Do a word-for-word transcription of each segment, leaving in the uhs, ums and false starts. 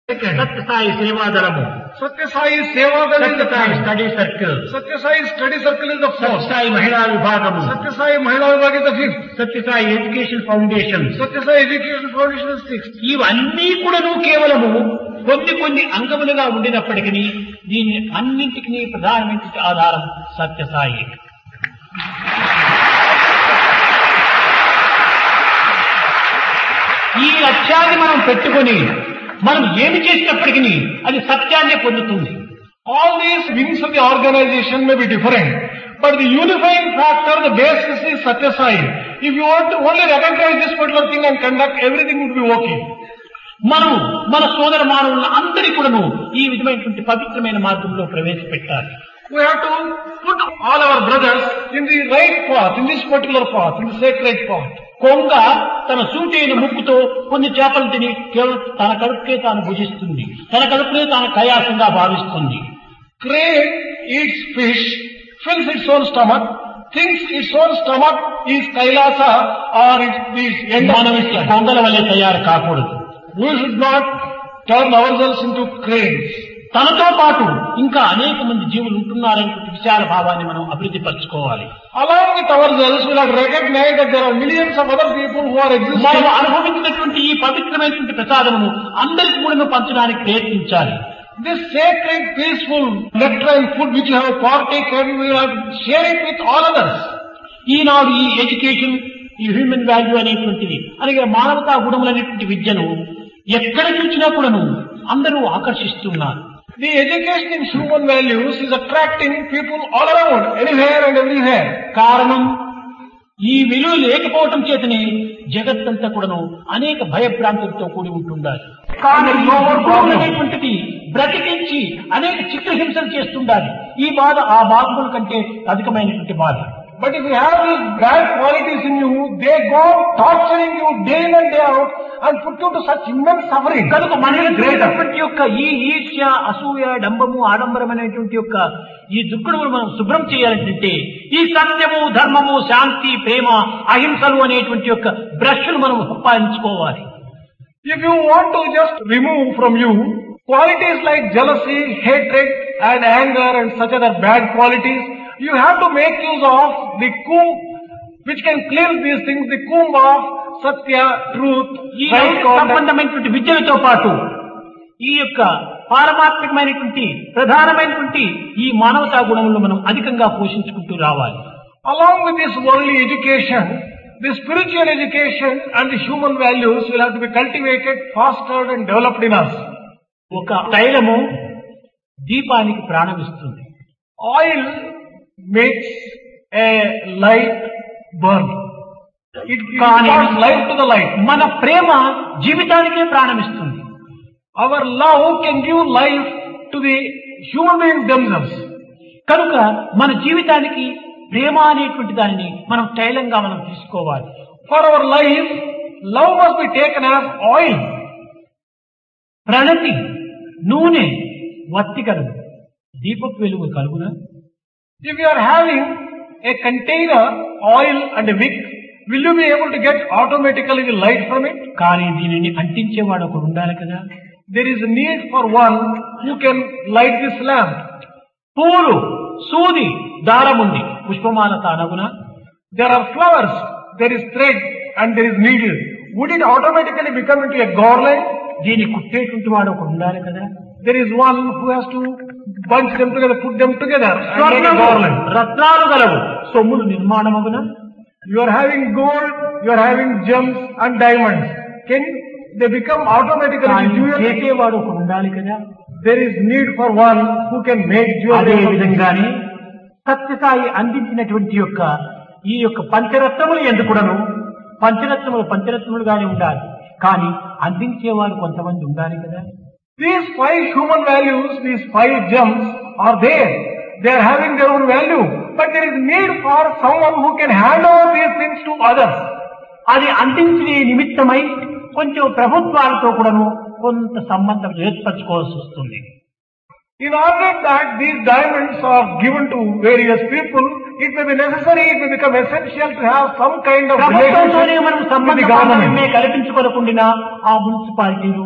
Satya Sai Seva Dalamu. Satya Sai Seva Dal is the Satya Sai third. Study Circle. Satya Sai Study Circle is the Satya fourth. Sai Mahila Vibhagamu. Satya Sai Mahila Vibhag is the fifth. Satya Sai Education Foundation. Satya Sai Education Foundation is sixth. ఇవన్నీ కూడాను కేవలము కొన్ని కొన్ని అంగములుగా ఉండినప్పటికీ దీని అన్నింటికి ప్రధానమైన ఆధారం సత్యసాయి. ఈ లక్ష్యాన్ని మనం పెట్టుకొని మనం ఏమి చేసినప్పటికీ అది సత్యాన్ని పొందుతుంది. All these wings of the organization may be different, but the unifying factor, the basis is Satya Sai. If you want to only recognize this particular thing and conduct, everything would be okay. మనం మన సోదర మానవులను అందరి కూడాను ఈ విధమైనటువంటి పవిత్రమైన మార్గంలో ప్రవేశపెట్టాలి. We have to put all our brothers in the right path, in this particular path, in the sacred path. కొంగ తన సూటైన ముక్కుతో కొన్ని చేపలు తిని కేవలం తన కడుపుకే తాను భుజిస్తుంది, తన కడుపునే తాను కయాసంగా భావిస్తుంది. Crane eats fish, fills its own stomach, thinks its own stomach is Kailasa or it is end మనం ఈ కొంగల వలె తయారు కాకూడదు. We should not turn ourselves into cranes. తనతో పాటు ఇంకా అనేక మంది జీవులు ఉంటున్నారనేటువంటి విచార భావాన్ని మనం అభివృద్ధి పరచుకోవాలి. Along with ourselves, we have to recognize that there are millions of other people who are existing. మనం అనుభవించినటువంటి ఈ పవిత్రమైనటువంటి ప్రసాదమును అందరికీ కూడా పంచడానికి ప్రయత్నించాలి. This sacred, peaceful nectar and food which you have partaken, we have to share it with all others. ఈనాడు ఈ education, ఈ హ్యూమన్ వాల్యూ అనేటువంటిది అలాగే మానవతా గుణములు అనేటువంటి విద్యను ఎక్కడ చూసినా కూడాను అందరూ ఆకర్షిస్తున్నారు. The education in human values is attracting people all around, anywhere and everywhere. కారణం ఈ విలువ లేకపోవటం చేతనే జగత్తంతా కూడాను అనేక భయభ్రాంతులతో కూడి ఉంటుండాలి. కానీ అనేటువంటిది బ్రతికించి అనేక చిత్రహింసలు చేస్తుండాలి. ఈ బాధ ఆ బాధల కంటే అధికమైనటువంటి బాధ. But if you have these bad qualities in you, they go torturing you day in and day out and put you to such immense suffering. కనుక మనలో గ్రేటటువంటి యొక్క ఈ ఈర్ష్య, అసూయ, డంబము, ఆడంబరం అనేటువంటి యొక్క ఈ దుఃఖములు మనం శుభ్రం చేయాలంటే ఈ సత్యము, ధర్మము, శాంతి, ప్రేమ, అహింసలు అనేటువంటి యొక్క బ్రష్ను మనం సంపాదించుకోవాలి. If you want to just remove from you qualities like jealousy, hatred and anger and such other bad qualities, you have to make use of the comb which can clear these things, the comb of Satya, truth, ఈ right conduct. సంబంధమైనటువంటి విద్యలతో పాటు ఈ యొక్క పారమాత్మికమైనటువంటి ప్రధానమైనటువంటి ఈ మానవతా గుణములను మనం అధికంగా పోషించుకుంటూ రావాలి. Along with this worldly education, the spiritual education and the human values will have to be cultivated, fostered and developed in us. ఒక తైలము దీపానికి ప్రాణం ఇస్తుంది. Oil makes a light burn. It gives life to the light. మన ప్రేమ జీవితానికే ప్రాణం ఇస్తుంది. Our love can give life to the human beings themselves. కనుక మన జీవితానికి ప్రేమ అనేటువంటి దానిని మనం తైలంగా మనం తీసుకోవాలి. For our life, love must be taken as oil. ప్రణతి, నూనె, వత్తి కలుగు, దీపపు వెలుగు కలుగునా? If you are having a container, oil and a wick, will you be able to get automatically the light from it? కానీ దీనిని అంటించేవాడు ఒకడు ఉండాలి కదా. There is a need for one who can light this lamp. పూలు, సూది, దారం ఉంది, పుష్పమాల తానగునా? There are flowers, there is thread and there is needle. Would it automatically become into a garland? దీన్ని కుట్టేటువంటి వాడు ఒకడు ఉండాలి కదా. There is one who has to bunch them together, put them together and make a garland. రత్నాలు గలవు, సొమ్ములు నిర్మాణమగునా? You are having gold, you are having gems and diamonds. Can they become automatically jewels? చేసేవాడు ఒకడు ఉండాలి కదా. There is need for one who can make jewels. అదే విధంగానే సత్యసాయి అందించినటువంటి యొక్క ఈ యొక్క పంచరత్నములు ఎందుకుడను పంచరత్నములు పంచరత్నములుగానే ఉండాలి. కానీ అందించేవారు కొంతమంది ఉండాలి కదా. These five human values, these five gems are there. They are having their own value. But there is need for someone who can hand over these things to others. అది అందించే నిమిత్తమై కొంచెం ప్రభుత్వాలతో కూడాను కొంత సంబంధం ఏర్పరచుకోవాల్సి వస్తుంది. In order that these diamonds are given to various people, it may be necessary, it may become essential to have some kind of ప్రభుత్వంతోనే relationship మనం with the సంబంధం government. కల్పించుకోకుండా ఆ మున్సిపాలిటీలు, ఆ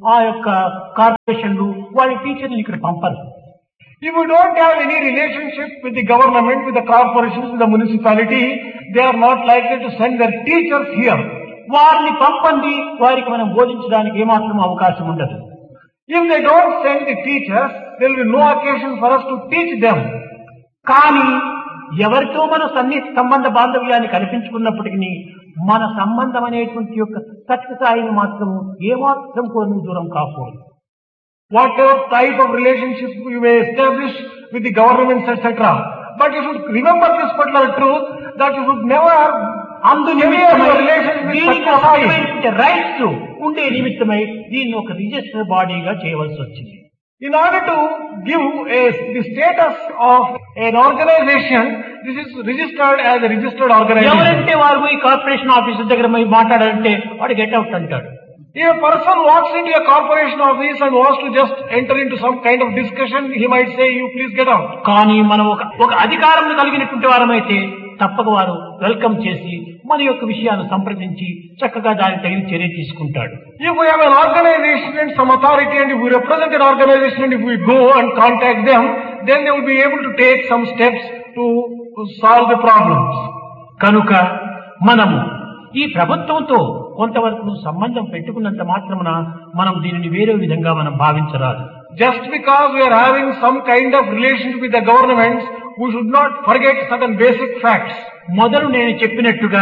ఆ యొక్క కార్పొరేషన్లు వాళ్ళ టీచర్లు ఇక్కడ పంపరు. If you don't have any relationship with the government, with the corporations, with the municipality, they are not likely to send their teachers here. వారిని పంపండి, వారికి మనం బోధించడానికి ఏమాత్రం అవకాశం ఉండదు. If they don't send the teachers, there will be no occasion for us to teach them. కానీ ఎవరితో మనం సన్నిహిత సంబంధ బాంధవ్యాన్ని కల్పించుకున్నప్పటికీ మన సంబంధం అనేటువంటి యొక్క సత్యసాయిని మాత్రం ఏమాత్రం కోరిన దూరం కాకూడదు. Whatever type of relationship you may establish with the governments, et cetera. But you should remember this particular truth that you should never అందునిమిత్తమై your relationship with దీనికి Satya Sai. అవసరమైనటువంటి రైట్స్ ఉండే నిమిత్తమై దీన్ని ఒక రిజిస్టర్ బాడీగా చేయవలసి వచ్చింది. In order to give a, the status of an organization, this is registered as a registered organization. ఎవరంటే వారు పోయి కార్పొరేషన్ ఆఫీసర్ దగ్గర పోయి మాట్లాడాలంటే వాడు గెట్ అవుట్ అంటాడు. If a person walks into a corporation office and wants to just enter into some kind of discussion, he might say, you please get out. కానీ మనం ఒక ఒక అధికారం కలిగినటువంటి వారమైతే తప్పక వారు వెల్కమ్ చేసి మన యొక్క విషయాన్ని సంప్రదించి చక్కగా దానికి తగిన చర్య తీసుకుంటాడు. If we have an organization and some authority and if we represent an organization and if we go and contact them, then they will be able to take some steps to solve the problems. కనుక మనము ఈ ప్రభుత్వంతో కొంతవరకు సంబంధం పెట్టుకున్నంత మాత్రమున మనం దీనిని వేరే విధంగా మనం భావించరాదు. Just because we are having some kind of relationship with the governments, we should not forget certain basic facts. మొదలు నేను చెప్పినట్టుగా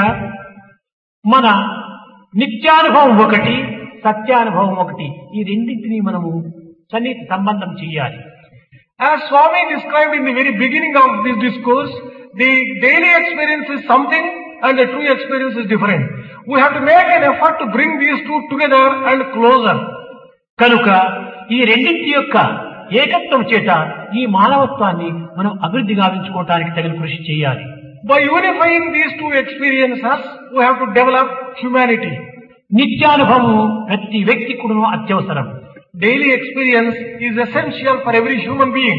మన నిత్యానుభవం ఒకటి, సత్యానుభవం ఒకటి, ఈ రెండింటినీ మనము సన్నిహిత సంబంధం చేయాలి. As Swami described in the very beginning of this discourse, the daily experience is something and the true experience is different. We have to make an effort to bring these two together and closer. కనుక ఈ రెండింటి యొక్క ఏకత్వం చేత ఈ మానవత్వాన్ని మనం అభివృద్ధి గావించుకోవటానికి తగిన కృషి చేయాలి. By unifying these two experiences, we have to develop humanity. నిత్యానుభవం ప్రతి వ్యక్తి కూడా అత్యవసరం. Daily experience is essential for every human being.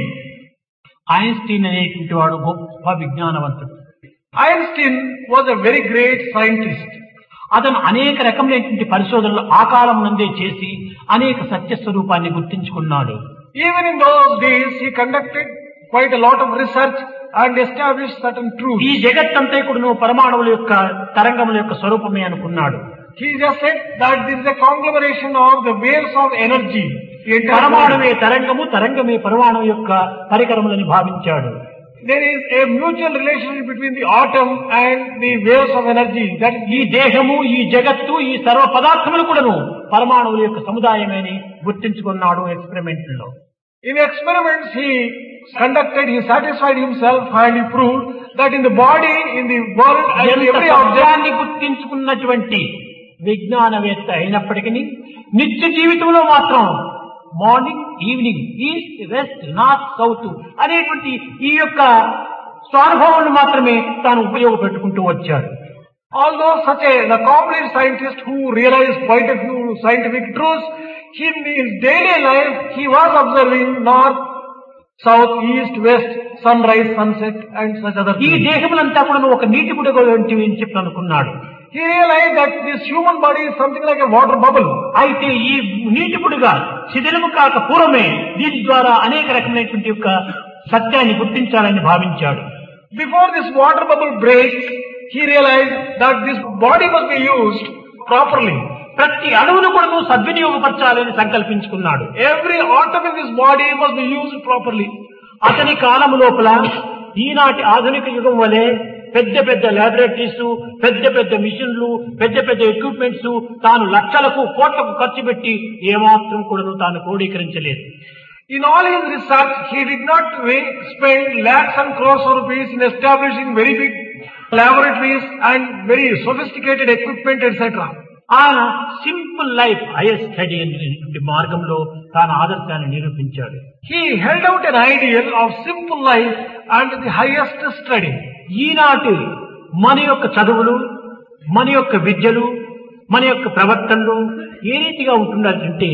Einstein అనేటువంటి వాడు గొప్ప విజ్ఞానవంతుడు. Einstein was a very great scientist. అతను అనేక రకమైనటువంటి పరిశోధనలు ఆ కాలం నుండే చేసి అనేక సత్య స్వరూపాన్ని గుర్తించుకున్నాడు. Even in those days, he conducted quite a lot of research and established certain truths. ఈ జగత్తంతా కూడా పరమాణువుల యొక్క తరంగముల యొక్క స్వరూపమే అనుకున్నాడు. He just said that this is a conglomeration of the waves of energy. పరమాణువే తరంగము, తరంగమే పరమాణువు యొక్క పరికరములని భావించాడు. There is a mutual relationship between the atom and the waves of energy. That ఈ దేహము, ఈ జగత్తు, ఈ సర్వ పదార్థములు కూడాను పరమాణువుల యొక్క సముదాయమని గుర్తించుకున్నాడు ఎక్స్పెరిమెంట్ లో. in experiments he conducted, he satisfied himself and he proved that in the body, in the world, and in every object, గుర్తించుకున్నటువంటి విజ్ఞానవేత్త అయినప్పటికీ నిత్య జీవితంలో మాత్రం morning, evening, east, west, north, south అనేటువంటి ఈ యొక్క స్వానుభవాలను మాత్రమే తాను ఉపయోగపెట్టుకుంటూ వచ్చాడు. although such a, an accomplished scientist who realized quite a few scientific truths, he, in his daily life, he was observing north, south, east, west, sunrise, sunset and such other ఈ things. దేహములంతా కూడా ఒక నీటి బుడగ వంటివి అని చెప్పి అనుకున్నాడు. He realized that this human body is something like a water bubble. అయితే ఈ నీటి బుడగ శిథిలము కాక పూర్వమే దీని ద్వారా అనేక రకమైనటువంటి యొక్క సత్యాన్ని గుర్తించాలని భావించాడు. Before this water bubble breaks, he realized that this body must be used properly. ప్రతి అణువును కూడా సద్వినియోగపరచాలని సంకల్పించుకున్నాడు. Every atom in this body must be used properly. అతని కాలము లోపల ఈనాటి ఆధునిక యుగం వలె పెద్ద పెద్ద ల్యాబొరేటరీస్, పెద్ద పెద్ద మిషన్లు, పెద్ద పెద్ద ఎక్విప్మెంట్స్ తాను లక్షలకు కోట్లకు ఖర్చు పెట్టి ఏమాత్రం కూడా తాను క్రోడీకరించలేదు. In all his research, he did not spend lakhs and crores of rupees in establishing very big laboratories and very sophisticated equipment, et cetera. ఆయన సింపుల్ లైఫ్ హైయర్ స్టడీ అనేటువంటి మార్గంలో తాను ఆదర్శాన్ని నిరూపించాడు. He held out an ideal of simple life and the highest study. ఈనాటి మన యొక్క చదువులు, మన యొక్క విద్యలు, మన యొక్క ప్రవర్తనలు ఏ రీతిగా ఉంటుందంటే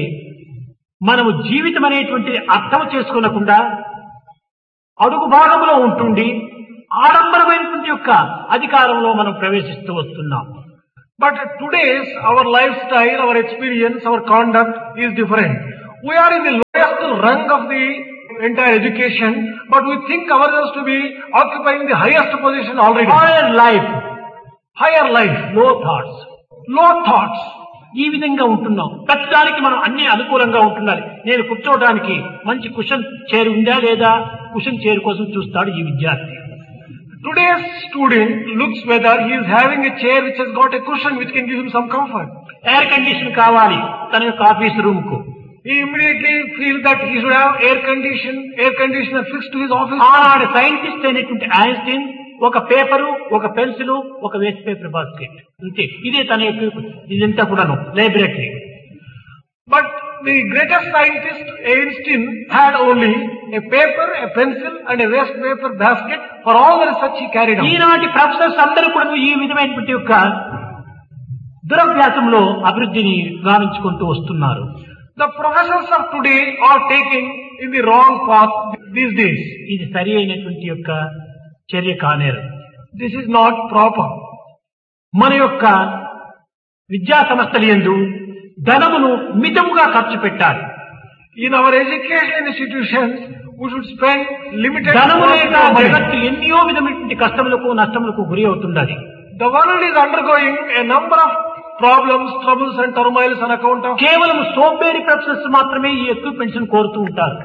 మనము జీవితం అనేటువంటి అర్థం చేసుకోనకుండా అడుగు భాగంలో ఉంటుండి ఆడంబరమైనటువంటి యొక్క అధికారంలో మనం ప్రవేశిస్తూ వస్తున్నాం. But today's, our lifestyle, our experience, our conduct is different. We are in the lowest rung of the entire education, but we think ourselves to be occupying the highest position already. higher life, Higher life, low thoughts. low thoughts. ఈ విధంగా ఉంటున్నాం. ప్రతిదానికి మనం అన్ని అనుకూలంగా ఉంటున్నారు. నేను కూర్చోవడానికి మంచి కుషన్ చైర్ ఉందా లేదా, కుషన్ చైర్ కోసం చూస్తాడు ఈ విద్యార్థి. Today's student looks whether he is having a chair which has got a cushion which can give him some comfort. Air condition కావాలి తన యొక్క ఆఫీస్ రూమ్ కు. He immediately feels that he should have air condition, air conditioner fixed to his office. ఆనాడు scientist అయినటువంటి Einstein ఒక paper, ఒక pencil, ఒక waste paper basket, అంతే. ఇదే తన యొక్క ఇదంతా కూడాను library. But the greatest scientist, Einstein, had only a paper, a pencil and a waste paper basket. For all the research he carried out. ఈనాటి ప్రొఫెసర్స్ అందరూ కూడా ఈ విధమైనటువంటి యొక్క దురభ్యాసంలో అభివృద్ధిని గావించుకుంటూ వస్తున్నారు. The professors of today are taking in the wrong path these days. ఇది సరి అయినటువంటి యొక్క చర్య కానేరు. This is not proper. మన యొక్క విద్యా సంస్థల యందు ధనమును మితముగా ఖర్చు పెట్టాలి. In our educational institutions, we should spend limited ధనము లేక money. జగత్తు ఎన్నో విధమైనటువంటి కష్టములకు నష్టములకు గురి అవుతున్నది. The world is undergoing a number of problems, troubles and turmoils on account of. కేవలం సోంబేరి ప్రొఫెసర్స్ మాత్రమే ఈ ఎక్విప్మెంట్స్ కోరుతూ ఉంటారు.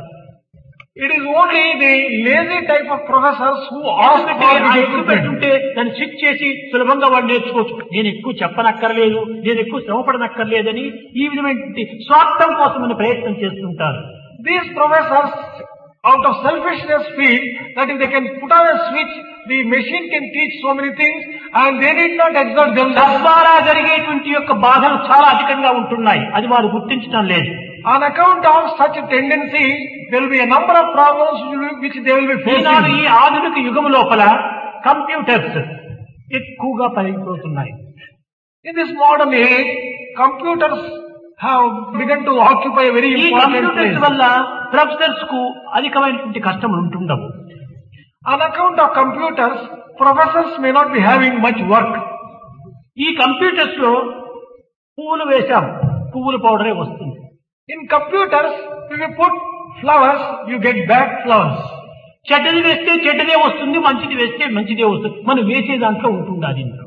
It is only the lazy type of professors who ask for ఆ the ఎక్విప్మెంట్ equipment. ఉంటే దాన్ని స్విచ్ చేసి సులభంగా వాడు నేర్చుకోవచ్చు. నేను ఎక్కువ చెప్పనక్కర్లేదు, నేను ఎక్కువ శ్రమపడనక్కర్లేదని ఈ విధమైన స్వార్థం కోసమని ప్రయత్నం చేస్తుంటారు. These professors, out of selfishness, feel that if they can put on a switch, the machine can teach so many things and they need not exert themselves. తద్వారా జరిగేటువంటి యొక్క బాధలు చాలా అధికంగా ఉంటున్నాయి. అది వారు గుర్తించడం లేదు. On account of such a tendency, there will be a number of problems which they will be ఈనాడు ఈ facing. ఆధునిక యుగం లోపల కంప్యూటర్స్ ఎక్కువగా పెరిగిపోతున్నాయి. In this modern age, computers have begun to occupy a very ఈ important కంప్యూటర్స్ place. వల్ల professors కు అధికమైనటువంటి కష్టములు ఉంటుండవు. On account of computers, professors may not be having much work. ఈ కంప్యూటర్స్ లో పువ్వులు వేశాం, పువ్వుల పౌడరే వస్తుంది. In computers, if you put flowers, you get bad flowers. చెడ్డది వేస్తే చెడ్డదే వస్తుంది, మంచిది వేస్తే మంచిదే వస్తుంది. మనం వేసే దాంట్లో ఉంటుండాలి ఇందులో.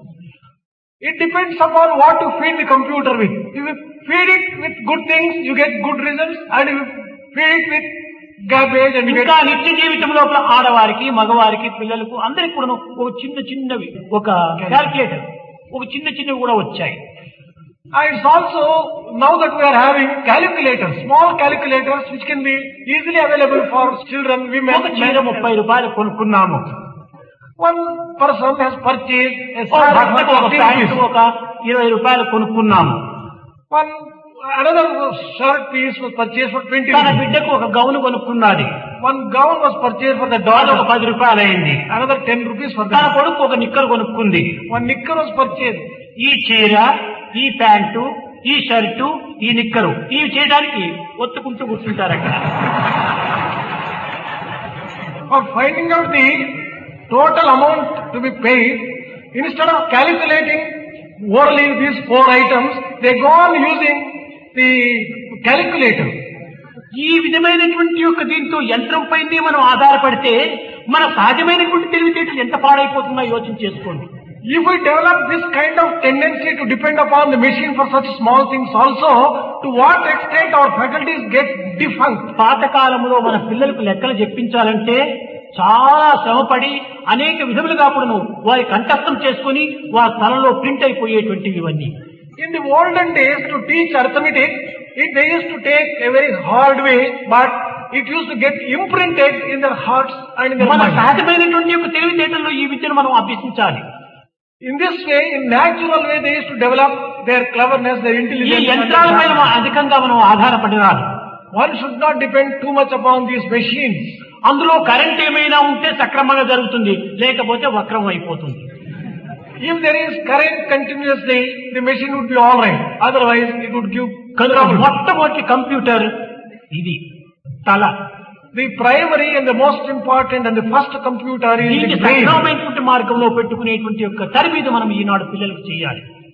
It depends upon what you feed the computer with. If you feed it with good things, you get good results, and if you feed it with garbage and you ఇంకా get. నిత్య జీవితం లోపల ఆడవారికి, మగవారికి, పిల్లలకు అందరికి కూడా ఒక చిన్న చిన్నవి, ఒక క్యాల్కులేటర్, ఒక చిన్న చిన్నవి కూడా వచ్చాయి. And it's also, now that we are having calculators, small calculators which can be easily available for children, women, ఒక చీర men. ముప్పై రూపాయలు కొనుక్కున్నాము. One person has purchased a ఒక shirt భర్తకు ఒక for fifty ప్యాంటు rupees. ఒక ఇరవై రూపాయలు కొనుక్కున్నాము. One, another shirt piece was purchased for twenty తన rupees. బిడ్డకు ఒక gown కొనుక్కున్నది. One gown was purchased for the అది ఒక daughter. పది రూపాయలు అయింది. Another ten rupees for తన the. కొడుకు ఒక నిక్కరు కొనుక్కుంది. One knicker was purchased. ఈ చీర, ఈ ప్యాంటు, ఈ షర్టు, ఈ నిక్కరు ఇవి చేయడానికి ఒత్తుకుంటూ కూర్చుంటారు అక్కడ. For finding out the total amount to be paid, instead of calculating orally these four items, they go on using the calculator. ఈ విధమైనటువంటి యొక్క దీంతో యంత్రం పైనే మనం ఆధారపడితే మన సహజమైనటువంటి తెలివితేటలు ఎంత పాడైపోతుందో యోచన చేసుకోండి. If we develop this kind of tendency to depend upon the machine for such small things also, to what extent our faculties get defunct. పాతకాలంలో మన పిల్లలకు లెక్కలు చెప్పించాలంటే చాలా శ్రమపడి అనేక విధములుగా కూడాను వారి కంఠస్థం చేసుకుని వారి తలలో ప్రింట్ అయిపోయేటువంటివి ఇవన్నీ. In the olden days, to teach arithmetic, it, they used to take a very hard way, but it used to get imprinted in their hearts and in their మన minds. సహజమైనటువంటి యొక్క తెలివితేటల్లో ఈ విద్యను మనం అభ్యసించాలి. In this way, in natural way, they used to develop their cleverness, their ఈ intelligence. and their యంత్రాలపై talent. అధికంగా మనం ఆధారపడినారు. One should not depend too much upon these machines. అందులో కరెంట్ ఏమైనా ఉంటే సక్రమంగా జరుగుతుంది, లేకపోతే వక్రం అయిపోతుంది. If there is current continuously, the machine would be all right. Otherwise, it would give కనుక trouble. మొట్టమొదటి కంప్యూటర్ ఇది తల. The primary and the most important and the first computer is దీన్ని the brain. సక్రమమైనటువంటి మార్గంలో పెట్టుకునేటువంటి యొక్క తరబీదు మనం ఈనాడు పిల్లలకు చేయాలి.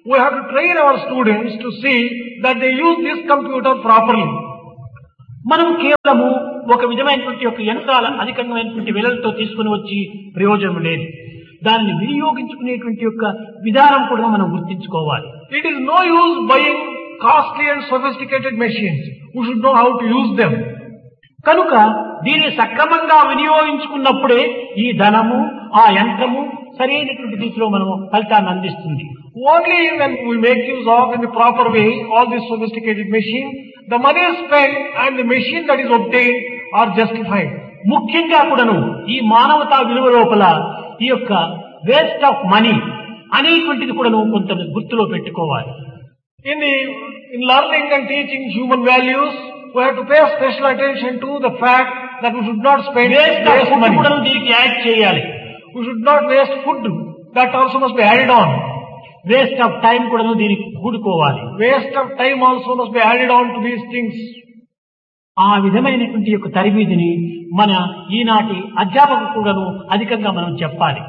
We have to train our students to see that they use this computer properly. మనం కేవలము ఒక విధమైనటువంటి ఒక యంత్రాల అధికమైనటువంటి విలువలతో తీసుకుని వచ్చి ప్రయోజనం లేదు. దానిని వినియోగించుకునేటువంటి యొక్క విధానం కూడా మనం గుర్తించుకోవాలి. It is no use buying costly and sophisticated machines. We should know how to use them. కనుక దీన్ని సక్రమంగా వినియోగించుకున్నప్పుడే ఈ ధనము ఆ యంత్రము సరైనటువంటి రీతిలో మనము ఫలితాన్ని అందిస్తుంది. Only when we make use of in the proper way all these sophisticated machines, the money is spent and the machine that is obtained are justified. ముఖ్యంగా కూడాను ఈ మానవతా విలువ లోపల ఈ యొక్క వేస్ట్ ఆఫ్ మనీ అనేటువంటిది కూడాను కొంత గుర్తులో పెట్టుకోవాలి. In the in learning and teaching human values, we have to pay special attention to the fact that we should not spend waste of waste money. కూడాను దీనికి యాడ్ చేయాలి. We should not waste food. That also must be added on. Waste of time కూడాను దీనికి కూడుకోవాలి. Waste of time also must be added on to these things. ఆ విధమైనటువంటి యొక్క తరబీదుని మన ఈనాటి అధ్యాపకులు కూడాను అధికంగా మనం చెప్పాలి.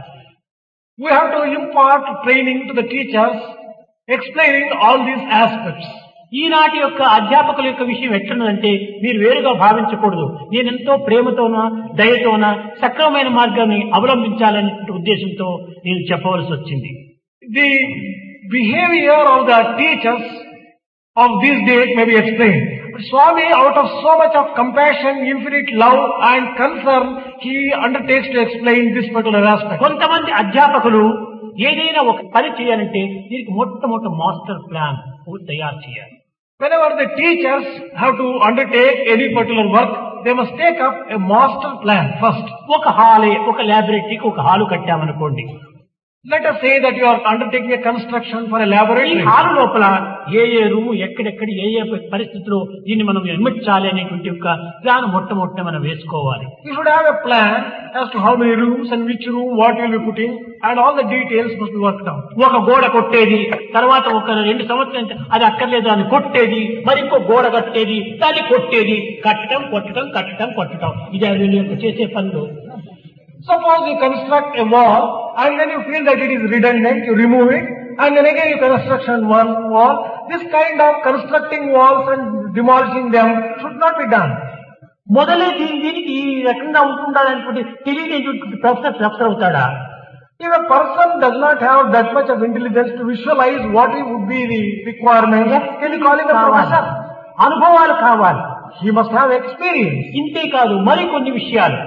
We have to impart training to the teachers, explaining all these aspects. ఈనాటి యొక్క అధ్యాపకుల యొక్క విషయం ఎట్లున్నదంటే మీరు వేరుగా భావించకూడదు. నేనెంతో ప్రేమతోన దయతోన సక్రమమైన మార్గాన్ని అవలంబించాలనే ఉద్దేశంతో నేను చెప్పవలసి వచ్చింది. The behavior of the teachers of these days may be explained. But Swami, out of so much of compassion, infinite love and concern, he undertakes to explain this particular aspect. కొంతమంది అధ్యాపకులు ఏదైనా ఒక పని చేయాలంటే దీనికి మొట్టమొదటి మాస్టర్ ప్లాన్ తయారు చేయాలి. Whenever the teachers have to undertake any particular work, they must take up a master plan first. ఒక హాలే ఒక ల్యాబొరేటరీకి ఒక hall కట్టామనుకోండి. Let us say that you are undertaking a construction for a ఈ laboratory. Hall లోపల ఏ ఏ room ఎక్కడెక్కడ ఏ ఏ పరిస్థితిలో దీన్ని మనం నిర్మించాలి అనేటువంటి యొక్క ప్లాన్ మొట్టమొదటి మనం వేసుకోవాలి. You should have a plan as to how many rooms and which room what you will be putting, and all the details must be worked out. ఒక గోడ కొట్టేది, తర్వాత ఒక రెండు సంవత్సరాలు అది అక్కర్లేదు అని కొట్టేది, మరి ఇంకో గోడ కట్టేది, దాన్ని కొట్టేది, కట్టడం కొట్టడం కట్టడం కొట్టడం ఇది వీళ్ళు యొక్క చేసే పనులు. Suppose you construct a wall and then you feel that it is redundant, you remove it, and then again you construct one wall. This kind of constructing walls and demolishing them should not be done. మొదలే దీని దీనికి ఈ రకంగా ఉంటుండాలనుకుంటే తెలియని professor professor అవుతాడా? If a person does not have that much of intelligence to visualize what would be the requirements, can you call him a professor? అనుభవాలు కావాలి. He must have experience. ఇంతే కాదు మరి కొన్ని విషయాలు.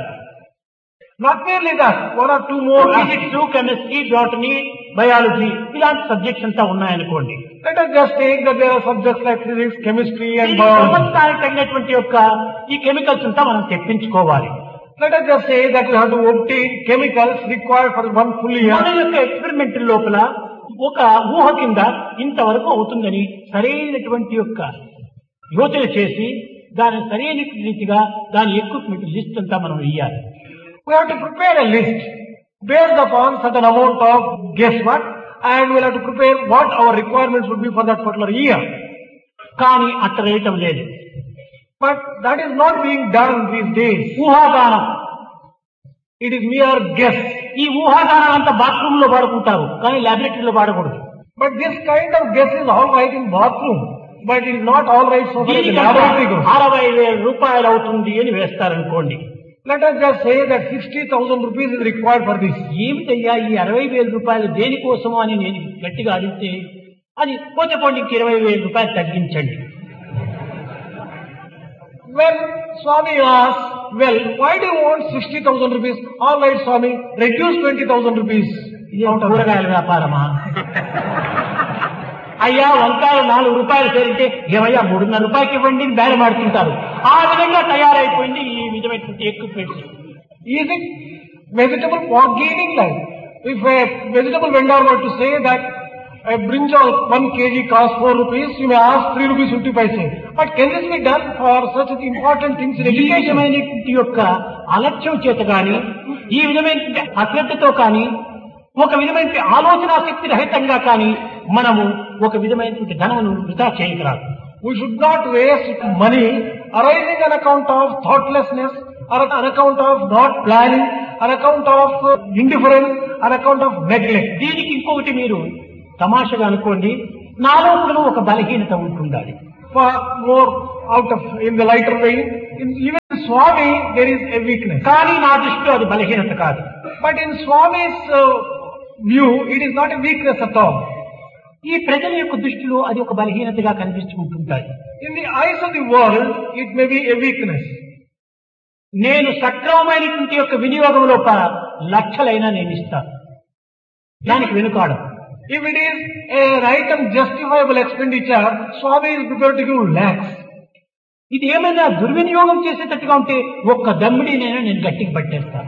Not merely that, one or two more physics, chemistry, botany, biology ఇలాంటి subjects అంతా ఉన్నాయనుకోండి. Let us just take that there are subjects like physics, chemistry and ఈ biology. ప్రపంచానికి తగినటువంటి యొక్క ఈ కెమికల్స్ అంతా మనం తెప్పించుకోవాలి. Let us just say that you have to obtain chemicals required for one full year. మన యొక్క ఎక్స్పెరిమెంట్ లోపల ఒక ఊహ కింద ఇంతవరకు అవుతుందని సరైనటువంటి యొక్క యోచన చేసి దాని సరైన రీతిగా దాని ఎక్విప్మెంట్ లిస్ట్ అంతా మనం ఇయ్యాలి. We have to prepare a list based upon certain amount of guesswork, and we'll have to prepare what our requirements would be for that particular year. కానీ అట్ట వేయటం లేదు. But that is not being done these days. ఊహాగానం. It is mere guess. ఈ ఊహాగానం అంతా bathroom లో వాడుకుంటారు కానీ లాబొరేటరీలో వాడకూడదు. But this kind of guess is all right in bathroom, but it is not all right so far as the laboratory goes. అరవై వేల రూపాయలు అవుతుంది అని వేస్తారనుకోండి. Let us just say that sixty thousand rupees is required for this. ఏమిటయ్యా ఈ అరవై వేల రూపాయలు దేనికోసమో అని నేను గట్టిగా అడిగితే అది పోతే పోండి ఇరవై వేల రూపాయలు తగ్గించండి. When Swami asks, well, why do you want sixty thousand rupees? All right, Swami, reduce twenty thousand rupees. ఇది కూరగాయల వ్యాపారమా? అయ్యా వంకాయలు నాలుగు రూపాయలు చేరితే ఏమయ్యా మూడున్నర రూపాయలకి ఇవ్వండి బేరం ఆడుతుంటారు. ఆ విధంగా తయారైపోయింది ఈ విధమైనటువంటి equipments. Is it vegetable bargaining like? If a vegetable vendor were to say that a brinjal one kg costs four rupees, you may ask three rupees fifty paise. But can this be done for such important things in ఈ education? విధమైనటువంటి యొక్క అలక్ష్యం చేత కానీ ఈ విధమైనటువంటి అశ్రద్ధతో కానీ ఒక విధమైన ఆలోచన శక్తి రహితంగా కానీ మనము ఒక విధమైనటువంటి ధనమును వృధా చేయగలరు. We should not waste money arising on account of thoughtlessness, or on account of not planning, on account of indifference, on account of neglect. దీనికి ఇంకొకటి మీరు తమాషగా అనుకోండి, నాలో కూడా ఒక బలహీనత ఉంటుండాలి. For more out of in the lighter vein, in even in Swami there is a weakness. కానీ నా దృష్టిలో అది బలహీనత కాదు. But in Swami's uh, view, it is not a weakness at all. ఈ ప్రజల యొక్క దృష్టిలో అది ఒక బలహీనతగా కనిపించుకుంటుంటాయి. In the eyes of the world, it may be a weakness. నేను సక్రమమైనటువంటి యొక్క వినియోగం లోపల లక్షలైనా నేను ఇస్తాను, దానికి వెనుకాడం. If it is a right and justifiable expenditure, Swami is prepared to give lakhs. ఇది ఏమైనా దుర్వినియోగం చేసేటట్టుగా ఉంటే ఒక్క దమ్మిడినైనా నేను గట్టికి పట్టేస్తాను.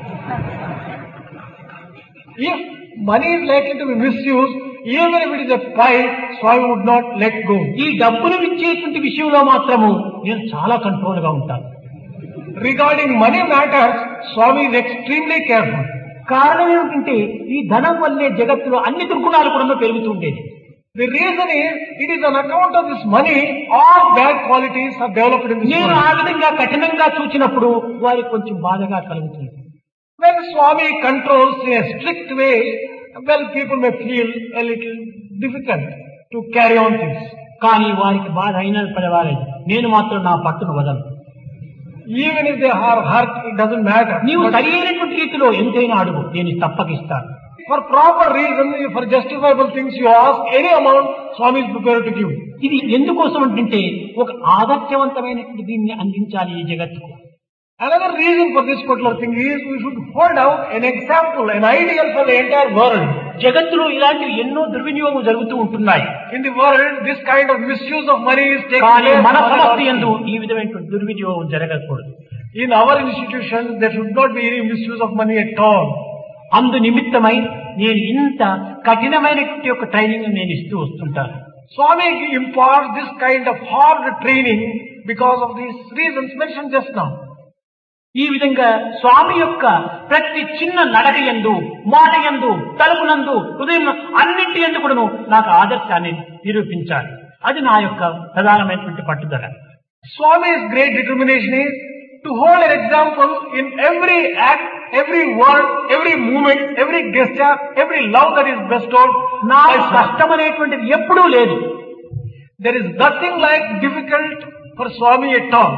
If money is likely to be misused, even if it is a pile, Swami would not let go. ఈ డబ్బులు ఇచ్చేటువంటి విషయంలో మాత్రము నేను చాలా కంట్రోల్ గా ఉంటాను. Regarding money matters, Swami is extremely careful. కారణం ఏమిటంటే ఈ ధనం వల్లే జగత్తులో అన్ని దుర్గుణాలు కూడా పెరుగుతుండేది. The reason is, it is on account of this money, all bad qualities are developed in this నేను world. ఆ విధంగా కఠినంగా చూచినప్పుడు వారికి కొంచెం బాధగా కలుగుతుంది. When Swami controls in a strict way, well, people may feel a little difficult to carry on things. కానీ వారికి బాధ అయినా పడవాలేదు, నేను మాత్రం నా పట్టును వదలను. Even if they are hurt, it doesn't matter. నీవు But సరి అయినటువంటి రీతిలో ఎంతైనా అడుగు, నేను తప్పకిస్తాను. for proper reason, for justifiable things you ask, any amount, Swami is prepared to give. ఇది ఎందుకోసం అంటే ఒక ఆదర్శవంతమైనటువంటి దీన్ని అందించాలి ఈ జగత్తుకు. Another reason for this particular thing is we should hold out an example, an ideal for the entire world. జగత్తులో ఇలాంటివి ఎన్నో దుర్వినియోగం జరుగుతూ ఉంటున్నాయి. In the world, this kind of misuse of money is taking కానీ place. మన all సంస్థ around. యందు ఈ విధమైనటువంటి దుర్వినియోగం జరగకూడదు. In our institution, there should not be any misuse of money at all. అందు నిమిత్తమై నేను ఇంత కఠినమైనటువంటి యొక్క ట్రైనింగ్ నేను ఇస్తూ వస్తుంటాను. Swami imparts this kind of hard training because of these reasons mentioned just now. ఈ విధంగా స్వామి యొక్క ప్రతి చిన్న నడక యందు, మాట యందు, తలుపునందు, హృదయం అన్నింటి యందు కూడాను నాకు ఆదర్శాన్ని నిరూపించాలి. అది నా యొక్క ప్రధానమైనటువంటి పట్టుదల. Swami's great determination is to hold an example in every act, every word, every movement, every gesture, every love that is bestowed. నాకు కష్టం అనేటువంటిది ఎప్పుడూ లేదు. There is nothing like difficult for Swami at all.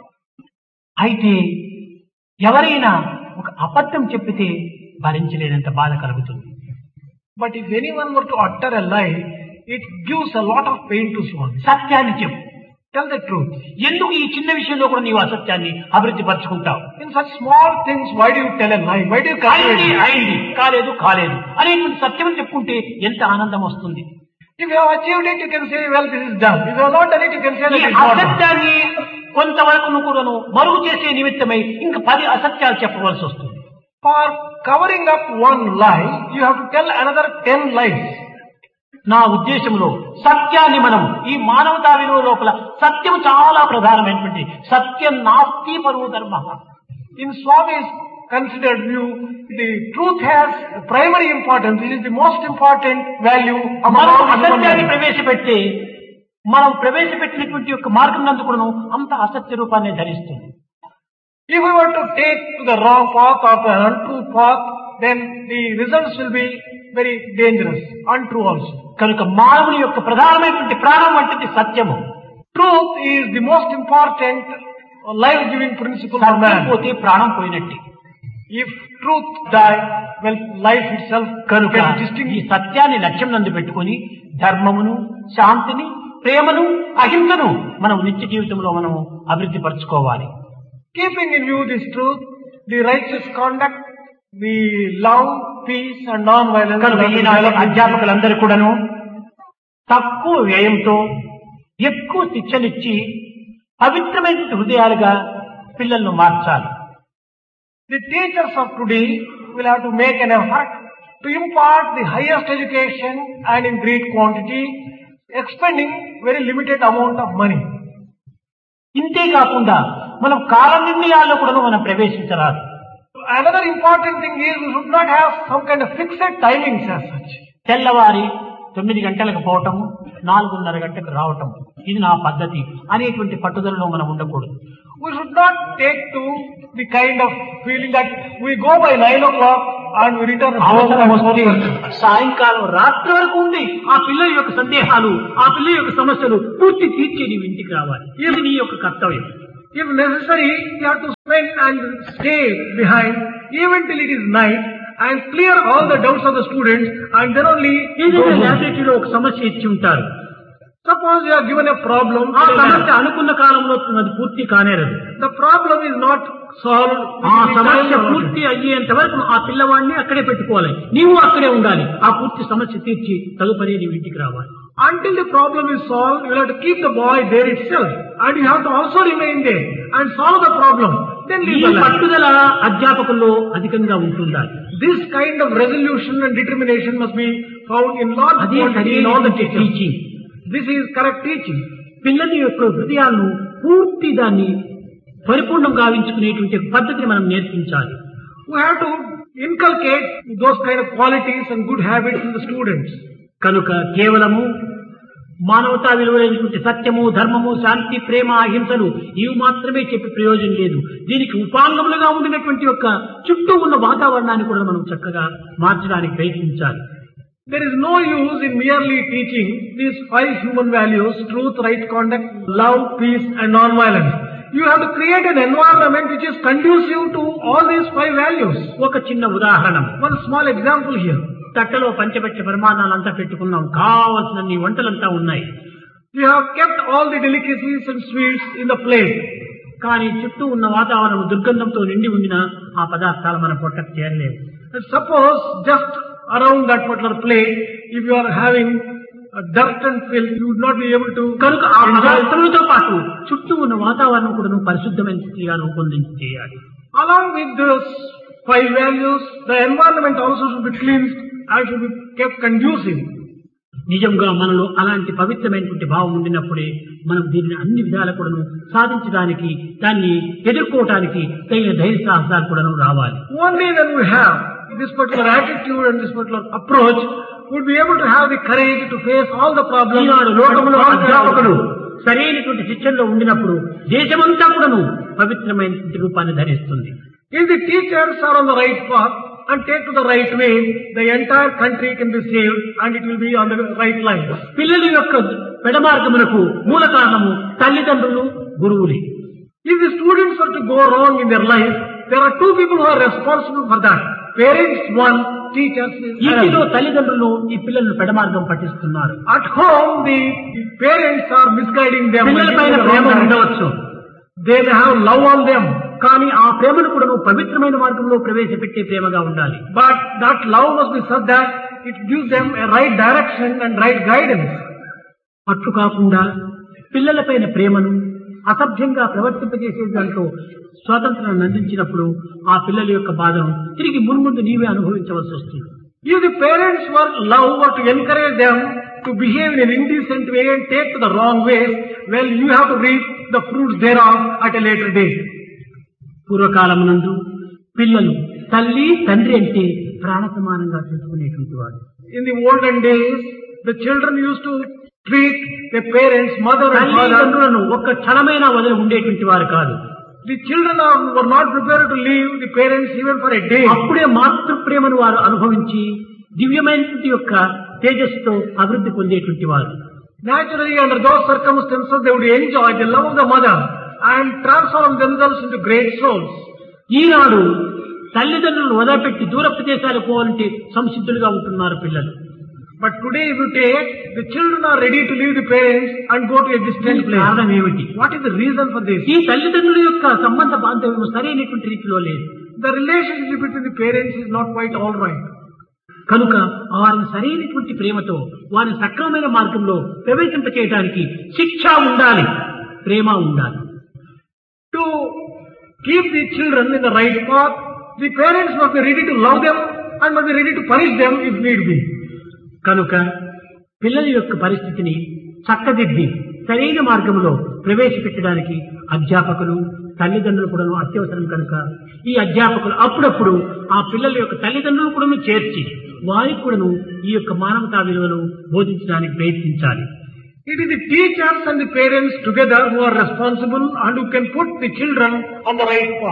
అయితే ఎవరైనా ఒక అబద్ధం చెప్పితే భరించలేనంత బాధ కలుగుతుంది. But if anyone were to utter a lie, it gives a lot of pain to Swami. సత్యాన్ని చెప్పు. Tell the truth. ఎందుకు ఈ చిన్న విషయంలో కూడా నీవు అసత్యాన్ని అభివృద్ధి పరుచుకుంటావు? In such small things, why do you tell a lie? Why do you అయింది calculate? అయింది, కాలేదు కాలేదు అనేటువంటి సత్యం చెప్పుకుంటే ఎంత ఆనందం వస్తుంది. If you have achieved it, you can say, well, this is done. If you have not done it, you can say that ఈ it is not done. అసత్యాన్ని కొంతవరకు కూడాను మరుగు చేసే నిమిత్తమై ఇంకా పది అసత్యాలు చెప్పవలసి వస్తుంది. For covering up one lie, you have to tell another ten lies. నా ఉద్దేశంలో సత్యాన్ని మనం ఈ మానవతా విలువ లోపల సత్యం చాలా ప్రధానమైనటువంటి సత్యం నాస్తి పరువు ధర్మ. In Swami's considered view, the truth has primary importance. It is the most important value among మనం all human అసత్యాన్ని beings. ప్రవేశపెడితే మనం ప్రవేశపెట్టినటువంటి యొక్క మార్గం నందు కూడాను అంత అసత్య రూపాన్ని ధరిస్తుంది. If we were to take to the wrong path or an untrue path, then the results will be very dangerous, untrue also. కనుక మానవుని యొక్క ప్రధానమైనటువంటి ప్రాణం వంటిది సత్యము. Truth is the most important life-giving principle for Satyam man. పోతే ప్రాణం పోయినట్టే. If truth die, well, life itself కనుక gets ఈ distinguished. సత్యాన్ని లక్ష్యం నందు పెట్టుకుని ధర్మమును, శాంతిని, ప్రేమను, అహింసను మనం నిత్య జీవితంలో మనం అభివృద్ధి పరచుకోవాలి. Keeping in view this truth, the righteous conduct, the love, peace and non-violence. కనుక ఈనాడు అధ్యాపకులందరూ కూడాను తక్కువ వ్యయంతో ఎక్కువ శిక్షనిచ్చి పవిత్రమైన హృదయాలుగా పిల్లలను మార్చాలి. The teachers of today will have to make an effort to impart the highest education and in great quantity, expending very limited amount of money. ఇంతే కాకుండా మనం కాల నిర్ణయాల్లో కూడా మనం ప్రవేశించరాదు. Another important thing is we should not have some kind of fixed timings as such. తెల్లవారి తొమ్మిది గంటలకు పోవటము, నాలుగున్నర గంటలకు రావటం, ఇది నా పద్ధతి అనేటువంటి పట్టుదలలో మనం ఉండకూడదు. We should not take to the kind of feeling that we go by nine o'clock and we return అవసరం home వస్తే at four thirty. సాయంకాలం రాత్రి వరకు ఉండి ఆ పిల్లల యొక్క సందేహాలు, ఆ పిల్లల యొక్క సమస్యలు పూర్తి తీర్చి నీవు ఇంటికి రావాలి. ఇది నీ యొక్క కర్తవ్యం. If necessary, you have to spend and stay behind even till it is night and clear all the doubts of the students and then only go ఏదైనా home. ల్యాబొరేటరీలో ఒక సమస్య ఇచ్చి ఉంటారు. Suppose you are given a problem, ఆ సమస్య అనుకున్న కాలంలో అది పూర్తి కానేరదు. the problem is not solved. ఆ సమస్య పూర్తి అయ్యేంత వరకు ఆ పిల్లవాడిని అక్కడే పెట్టుకోవాలి, నీవు అక్కడే ఉండాలి. ఆ పూర్తి సమస్య తీర్చి తదుపరి నీవు ఇంటికి రావాలి. Until the problem is solved, you have to keep the boy there itself and you have to also remain there and solve the problem. Then ఈ leave the lab. పట్టుదల అధ్యాపకుల్లో అధికంగా ఉంటుండాలి. This kind of resolution and determination must be found in large అదే quantity in all the teachers. Teaching. This is correct teaching. పిల్లల యొక్క హృదయాలను పూర్తి దాన్ని పరిపూర్ణం గావించుకునేటువంటి పద్ధతిని మనం నేర్పించాలి. We have to inculcate those kind of qualities and good habits in the students. కనుక కేవలము మానవతా విలువలైనటువంటి సత్యము, ధర్మము, శాంతి, ప్రేమ, అహింసలు ఇవి మాత్రమే చెప్పి ప్రయోజనం లేదు. దీనికి ఉపాంగములుగా ఉండినటువంటి యొక్క చుట్టూ ఉన్న వాతావరణాన్ని కూడా మనం చక్కగా మార్చడానికి ప్రయత్నించాలి. There is no use in merely teaching these five human values: truth, right conduct, love, peace and non-violence. You have to create an environment which is conducive to all these five values. ఒక చిన్న ఉదాహరణ, One small example here. తట్టలో పంచపక్ష పరిమాణాలంతా పెట్టుకున్నాం, కావలసిన వంటలంతా ఉన్నాయి. You have kept all the delicacies and sweets in the plate. కానీ చుట్టూ ఉన్న వాతావరణం దుర్గంధంతో నిండి ఉండిన ఆ పదార్థాలు మన పొట్టకు చేరలేవు. And suppose just around that particular plate, if you are having a dirt and filth, you would not be able to కనుక ఆ enjoy. పదార్థములతో పాటు చుట్టూ ఉన్న వాతావరణం కూడా పరిశుద్ధమైన స్థితిగా రూపొందించి చేయాలి. Along with those five values, the environment also should be cleansed and should be kept conducive. నిజంగా మనలో అలాంటి పవిత్రమైనటువంటి భావం ఉండినప్పుడే మనం దీనిని అన్ని విధాల కూడాను సాధించడానికి, దాన్ని ఎదుర్కోవటానికి తగిన ధైర్య సాహసాలు కూడాను రావాలి. Only when we have this particular attitude and this particular approach, would be able to have the courage to face all the problems. ఈనాడు లోకములో అధ్యాపకులు సరైనటువంటి శిక్షణలో ఉండినప్పుడు దేశమంతా కూడాను పవిత్రమైనటువంటి రూపాన్ని ధరిస్తుంది. If the teachers are on the right path and take to the right way, the entire country can be saved and it will be on the right line. పిల్లల యొక్క పెడమార్గమునకు మూల కారణము తల్లిదండ్రులు, గురువులే. If the students are to go wrong in their life, there are two people who are responsible for that. Parents one, teachers is ఇంటిలో another. తల్లిదండ్రులు ఈ పిల్లలను పెడమార్గం పట్టిస్తున్నారు. At home, the, the parents are misguiding them. పిల్లల పైన ప్రేమ ఉండవచ్చు, They may have love on them, కానీ ఆ ప్రేమను కూడా నువ్వు పవిత్రమైన మార్గంలో ప్రవేశపెట్టే ప్రేమగా ఉండాలి. but that love must be such that it gives them a right direction and right guidance. అట్లు కాకుండా పిల్లలపైన ప్రేమను అసభ్యంగా ప్రవర్తింపజేసే దాంట్లో స్వాతంత్రాన్ని అందించినప్పుడు ఆ పిల్లల యొక్క బాధను తిరిగి మున్ముందు నీవే అనుభవించవలసి వస్తుంది. If the parents were love or to encourage them to behave in an indecent way and take to the wrong ways, well, you have to reap the fruits thereof at a later date. పూర్వకాలమునందు పిల్లలు తల్లి, తండ్రి అంటే ప్రాణ సమానంగా చూసుకునేటువంటి వాడు. In the olden days, the children used to treat their parents, mother and father. తల్లిదండ్రులను ఒక్క క్షణమైన వదిలి ఉండేటువంటి వారు కాదు. The children are, were not prepared to leave the parents even for a day. అప్పుడే మాతృప్రేమను వారు అనుభవించి దివ్యమైనటువంటి యొక్క తేజస్సుతో అభివృద్ధి పొందేటువంటి వారు. Naturally, under those circumstances, they would enjoy the love of the mother and transform themselves into great souls. ఈనాడు తల్లిదండ్రులను వదిలిపెట్టి దూర ప్రదేశాలకు పోవాలంటే సంసిద్ధులుగా ఉంటున్నారు పిల్లలు. But today, if you take, the children are ready to leave the parents and go to a distant place. కారణం ఏమిటి? What is the reason for this? ఈ తల్లిదండ్రుల యొక్క సంబంధ బాంధవ్యం సరైనటువంటి రీతిలో లేదు. The relationship between the parents is not quite all right. కనుక వారిని సరైనటువంటి ప్రేమతో వారిని సక్రమమైన మార్గంలో ప్రవేశింపచేయడానికి శిక్ష ఉండాలి, ప్రేమ ఉండాలి. To keep the children in the right path, the parents must be ready to love them and must be ready to punish them if need be. కనుక పిల్లల యొక్క పరిస్థితిని చక్కదిద్ది సరైన మార్గంలో ప్రవేశపెట్టడానికి అధ్యాపకులు, తల్లిదండ్రులు కూడా అత్యవసరం. కనుక ఈ అధ్యాపకులు అప్పుడప్పుడు ఆ పిల్లల యొక్క తల్లిదండ్రులు కూడా చేర్చి వారికి కూడాను ఈ యొక్క మానవతా విలువలు బోధించడానికి ప్రయత్నించాలి. It is the teachers and the parents together who are responsible and who can put the children on the right path.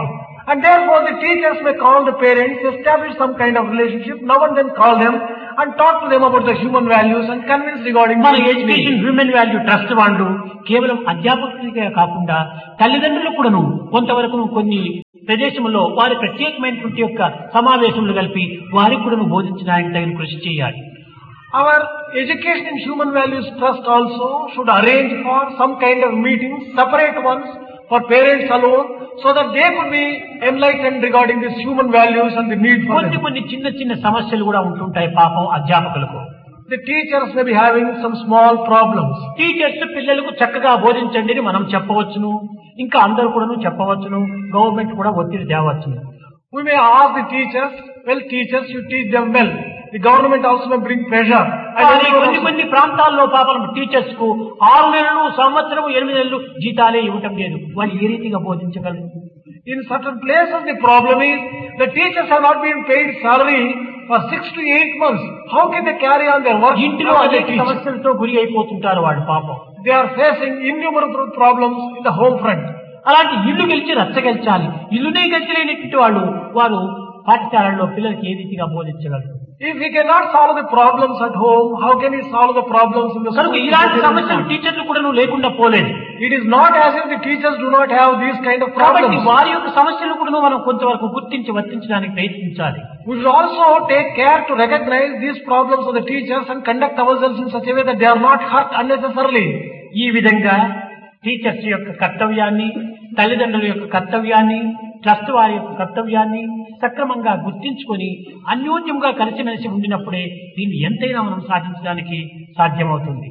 And therefore the teachers may call the parents, establish some kind of relationship, now and then call them and talk to them about the human values and convince regarding మన the education human value trust వాళ్ళు కేవలం అధ్యాపకులకే కాకుండా తల్లిదండ్రులు కూడాను కొంతవరకు కొన్ని ప్రదేశంలో వారి ప్రత్యేకమైనటువంటి యొక్క సమావేశములు కలిపి వారికి కూడా బోధించడానికి తగిన కృషి చేయాలి. Our education in human values trust also should arrange for some kind of meetings, separate ones for parents alone, so that they could be enlightened regarding these human values and the need for కొన్ని them. కొన్ని చిన్న చిన్న సమస్యలు కూడా ఉంటుంటాయి పాపం అధ్యాపకులకు. The teachers may be having some small problems. Teachers పిల్లలకు చక్కగా బోధించండి అని మనం చెప్పవచ్చును, ఇంకా అందరూ కూడా చెప్పవచ్చును, గవర్నమెంట్ కూడా ఒత్తిడి తేవచ్చును. We may ask the teachers, well teachers, you teach them well. The government also may bring pressure. And కానీ everyone కొన్ని also- కొన్ని ప్రాంతాల్లో పాపం టీచర్స్ కు ఆరు నెలలు సంవత్సరం ఎనిమిది నెలలు జీతాలే ఇవ్వటం లేదు. వాళ్ళు ఏ రీతిగా బోధించగలరు? In certain places the problem is the teachers have not been paid salary for six to eight months. How can they carry on their work? ఇంటిలో How can they అనేక teach? సమస్యలతో గురి అయిపోతుంటారు వాళ్ళు పాపం. They are facing innumerable problems in the home front. అలాంటి ఇల్లు గెలిచి రచ్చ గెలిచాలి. ఇల్లునే గెలిచలేనటువంటి వాళ్ళు వారు పాఠశాలల్లో పిల్లలకి ఏ రీతిగా బోధించగలరు? If he cannot solve the problems at home, how can he solve the problems in the కనుక school? ఇలాంటి సమస్యలు టీచర్లు కూడా లేకుండా పోలేదు. It is not as if the teachers do not have these kind of కాబట్టి problems. వారి యొక్క సమస్యలు కూడా మనం కొంతవరకు గుర్తించి వర్తించడానికి ప్రయత్నించాలి. We should also take care to recognize these problems of the teachers and conduct ourselves in such a way that they are not hurt unnecessarily. ఈ విధంగా టీచర్స్ యొక్క కర్తవ్యాన్ని, తల్లిదండ్రుల యొక్క కర్తవ్యాన్ని, ట్రస్ట్ వారి యొక్క కర్తవ్యాన్ని సక్రమంగా గుర్తించుకొని అన్యోన్యంగా కలిసిమెలిసి ఉండినప్పుడే దీన్ని ఎంతైనా మనం సాధించడానికి సాధ్యమవుతుంది.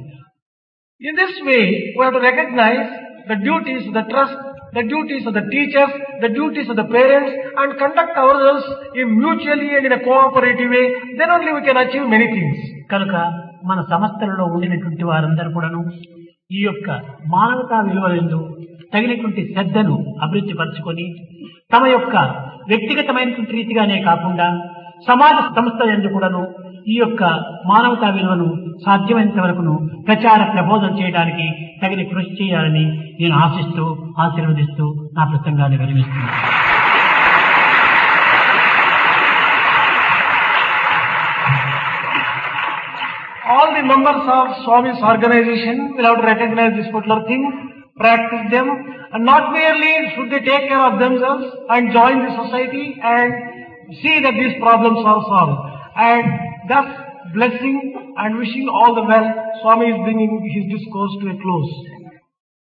In this way, we have to recognize the duties of the trust, the duties of the teachers, the duties of the parents, and conduct ourselves in mutually and in a cooperative way. Then only we can achieve many things. కనుక మన సంస్థలలో ఉండినటువంటి వారందరూ కూడాను ఈ యొక్క మానవతా విలువలందు తగినటువంటి శ్రద్ధను అభివృద్ధి పరచుకొని తమ యొక్క వ్యక్తిగతమైనటువంటి రీతిగానే కాకుండా సమాజ సంస్థ యందు కూడాను ఈ యొక్క మానవతా విలువను సాధ్యమైనంత వరకును ప్రచార ప్రబోధన చేయడానికి తగిన కృషి చేయాలని నేను ఆశిస్తూ ఆశీర్వదిస్తూ నా ప్రసంగాన్ని విరమిస్తున్నాను. All the members of Swami's organization will have to recognize this particular thing, practice them, and not merely should they take care of themselves and join the society and see that these problems are solved. And thus, blessing and wishing all the well, Swami is bringing his discourse to a close.